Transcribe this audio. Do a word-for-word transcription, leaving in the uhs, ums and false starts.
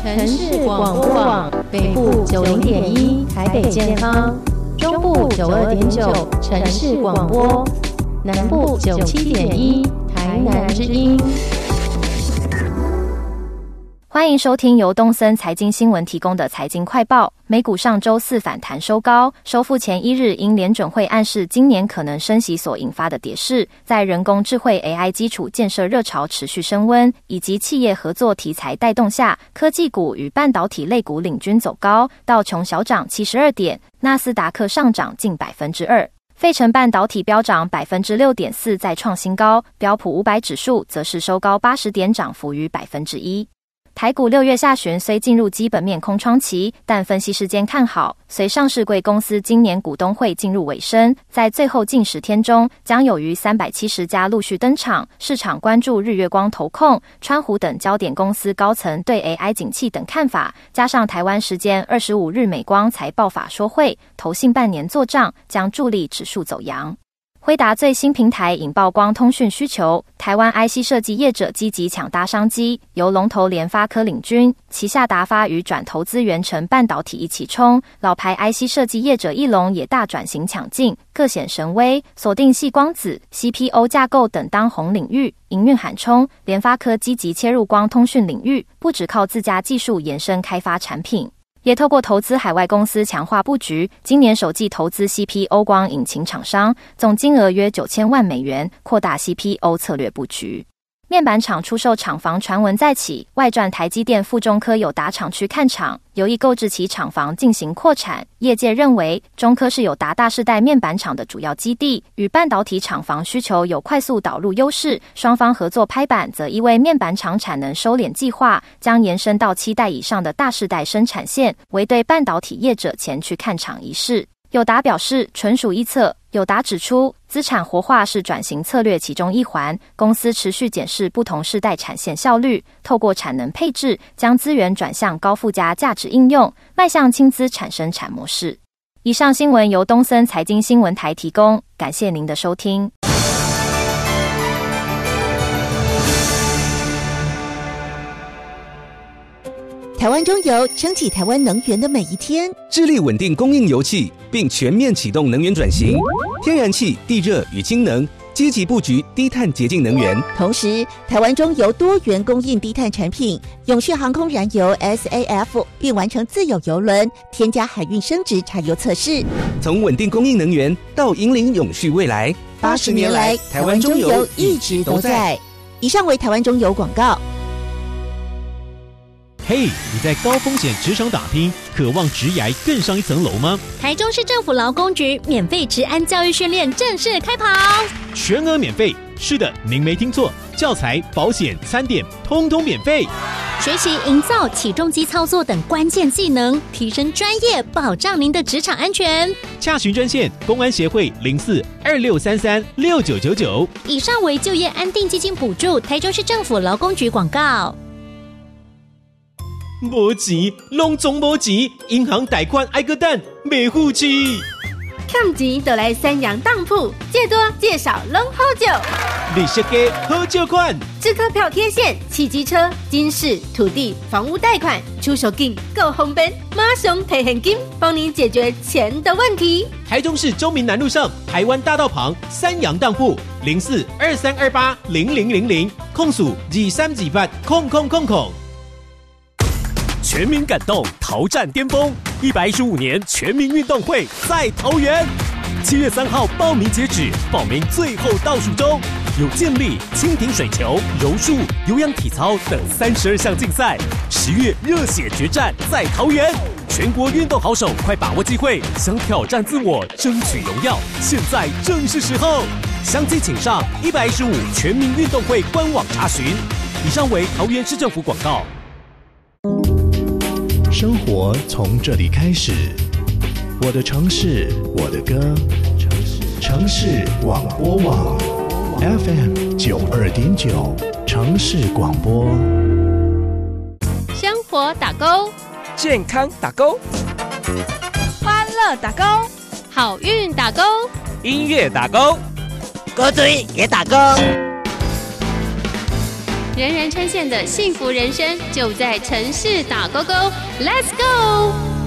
城市广播网北部九零点一台北健康，中部九二点九城市广播，南部九七点一台南之音。 欢迎收听由东森财经新闻提供的财经快报。美股上周四反弹收高，收复前一日因联准会暗示今年可能升息所引发的跌势，在人工智慧 A I 基础建设热潮持续升温，以及企业合作题材带动下，科技股与半导体类股领军走高，道琼小涨七十二点，纳斯达克上涨近百分之二。费城半导体飙涨 百分之六点四 再创新高，标普五百指数则是收高八十点，涨幅逾百分之一。台股六月下旬虽进入基本面空窗期，但分析师间看好，随上市柜公司今年股东会进入尾声，在最后近十天中，将有逾三百七十家陆续登场。市场关注日月光投控、川湖等焦点公司高层对 A I 景气等看法，加上台湾时间二十五日美光财报法说会，投信半年做账，将助力指数走扬。辉达最新平台引爆光通讯需求，台湾 I C 设计业者积极抢搭商机，由龙头联发科领军，旗下达发与转投资元成半导体一起冲，老牌 I C 设计业者翼龙也大转型抢进，各显神威，锁定矽光子、C P O 架构等当红领域，营运喊冲。联发科积极切入光通讯领域，不只靠自家技术延伸开发产品，也透过投资海外公司强化布局，今年首季投资 C P O 光引擎厂商，总金额约九千万美元，扩大 C P O 策略布局。面板厂出售厂房传闻再起，外传台积电附中科友达厂区看厂，有意购置其厂房进行扩产。业界认为，中科是友达大世代面板厂的主要基地，与半导体厂房需求有快速导入优势，双方合作拍板，则意味面板厂产能收敛计划将延伸到七代以上的大世代生产线，为对半导体业者前去看厂一事。友达表示，纯属臆测。友达指出，资产活化是转型策略其中一环，公司持续检视不同世代产线效率，透过产能配置，将资源转向高附加价值应用，迈向轻资产生产模式。以上新闻由东森财经新闻台提供，感谢您的收听。 台湾中油撑起台湾能源的每一天， 致力稳定供应油气，并全面启动能源转型，天然气、地热与氢能，积极布局低碳洁净能源。 同时，台湾中油多元供应低碳产品，永续航空燃油 S A F 并完成自有油轮添加海运升值柴油测试。 从稳定供应能源到引领永续未来， 八十年来，台湾中油一直都在。以上为台湾中油广告。 嘿、hey, 你在高风险职场打拼，渴望职涯更上一层楼吗？ 台中市政府劳工局免费职安教育训练正式开跑， 全额免费。是的，您没听错，教材、保险、餐点通通免费。 学习营造起重机操作等关键技能，提升专业，保障您的职场安全。 洽询专线：公安协会零四二六三三六九九九。 以上为就业安定基金补助，台中市政府劳工局广告。 没钱，拢总没钱，银行贷款挨个等，没付起。 欠钱就来三洋当铺，借多借少拢好借。 利息低，好借款。 支科票贴现，汽机车、金饰、土地、房屋贷款，出手金够方便，马上提现金，帮您解决钱的问题。 台中市中民南路上，台湾大道旁三洋当铺零四二三二八零零零零，控诉二三二八空空空空。 全民感动，桃战巅峰，一百一十五年全民运动会在桃园，七月三号报名截止，报名最后倒数中，有健力、轻艇水球、柔术、有氧体操等三十二项竞赛，十月热血决战在桃园，全国运动好手快把握机会，想挑战自我，争取荣耀，现在正是时候，详情请上一百一十五全民运动会官网查询。以上为桃园市政府广告。 生活从这里开始，我的城市，我的歌，城市广播网 F M 九二点九，城市广播。 生活打勾， 健康打勾， 欢乐打勾，好运打勾， 音乐打勾， 歌嘴也打勾。 人人称羡的幸福人生就在城市打勾勾 ，Let's go！